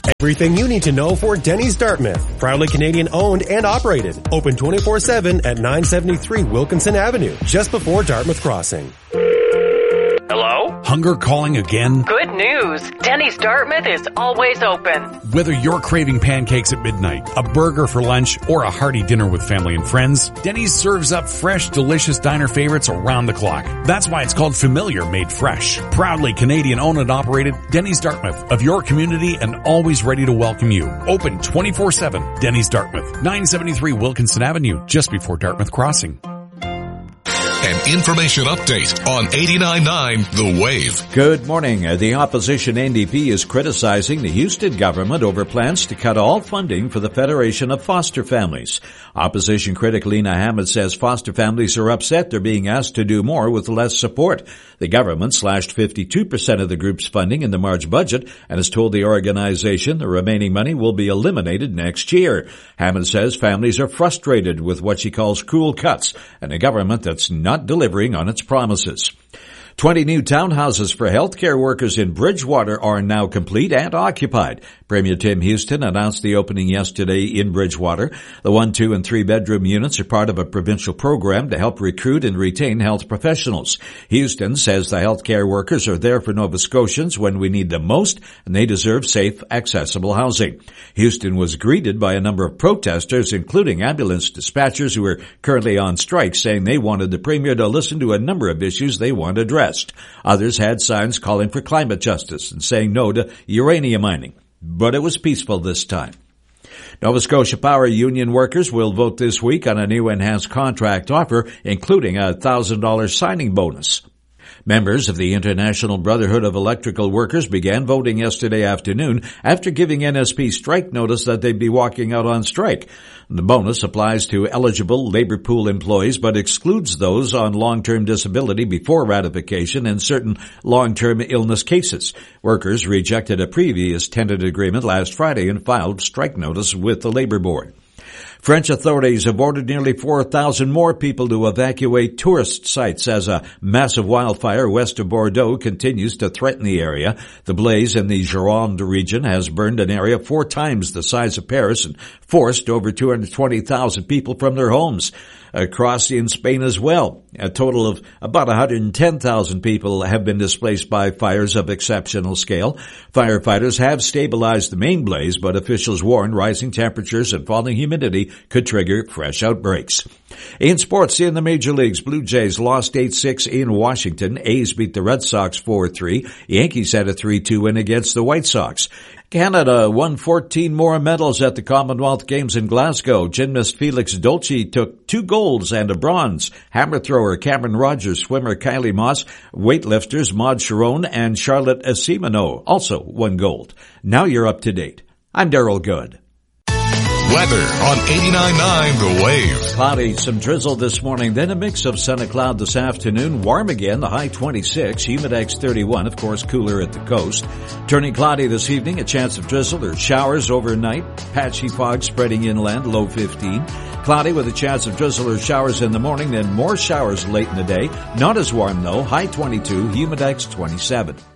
Everything you need to know for Denny's Dartmouth. Proudly Canadian owned and operated. Open 24/7 at 973 Wilkinson Avenue, just before Dartmouth Crossing. Hello? Hunger calling again? Good news. Denny's Dartmouth is always open. Whether you're craving pancakes at midnight, a burger for lunch, or a hearty dinner with family and friends, Denny's serves up fresh, delicious diner favorites around the clock. That's why it's called Familiar Made Fresh. Proudly Canadian owned and operated, Denny's Dartmouth, of your community and always ready to welcome you. Open 24/7. Denny's Dartmouth, 973 Wilkinson Avenue, just before Dartmouth Crossing. An information update on 89.9 The Wave. Good morning. The opposition NDP is criticizing the Houston government over plans to cut all funding for the Federation of Foster Families. Opposition critic Lena Hammond says foster families are upset they're being asked to do more with less support. The government slashed 52% of the group's funding in the March budget and has told the organization the remaining money will be eliminated next year. Hammond says families are frustrated with what she calls cruel cuts and a government that's not delivering on its promises. 20 new townhouses for healthcare workers in Bridgewater are now complete and occupied. Premier Tim Houston announced the opening yesterday in Bridgewater. The 1, 2, and 3 bedroom units are part of a provincial program to help recruit and retain health professionals. Houston says the healthcare workers are there for Nova Scotians when we need them most, and they deserve safe, accessible housing. Houston was greeted by a number of protesters, including ambulance dispatchers who are currently on strike, saying they wanted the Premier to listen to a number of issues they want addressed. Others had signs calling for climate justice and saying no to uranium mining. But it was peaceful this time. Nova Scotia Power union workers will vote this week on a new enhanced contract offer, including a $1,000 signing bonus. Members of the International Brotherhood of Electrical Workers began voting yesterday afternoon after giving NSP strike notice that they'd be walking out on strike. The bonus applies to eligible labor pool employees but excludes those on long-term disability before ratification in certain long-term illness cases. Workers rejected a previous tentative agreement last Friday and filed strike notice with the Labor Board. French authorities have ordered nearly 4,000 more people to evacuate tourist sites as a massive wildfire west of Bordeaux continues to threaten the area. The blaze in the Gironde region has burned an area 4 times the size of Paris and forced over 220,000 people from their homes. Across in Spain as well, a total of about 110,000 people have been displaced by fires of exceptional scale. Firefighters have stabilized the main blaze, but officials warn rising temperatures and falling humidity could trigger fresh outbreaks. In sports, in the major leagues, Blue Jays lost 8-6 in Washington. A's beat the Red Sox 4-3. Yankees had a 3-2 win against the White Sox. Canada won 14 more medals at the Commonwealth Games in Glasgow. Gymnast Felix Dolce took 2 golds and a bronze. Hammer thrower Cameron Rogers, swimmer Kylie Moss, weightlifters Maud Sharon and Charlotte Asimino also won gold. Now you're up to date. I'm Daryl Good. Weather on 89.9 The Wave. Cloudy, some drizzle this morning, then a mix of sun and cloud this afternoon. Warm again, the high 26, humidex 31, of course cooler at the coast. Turning cloudy this evening, a chance of drizzle or showers overnight. Patchy fog spreading inland, low 15. Cloudy with a chance of drizzle or showers in the morning, then more showers late in the day. Not as warm though, high 22, humidex 27.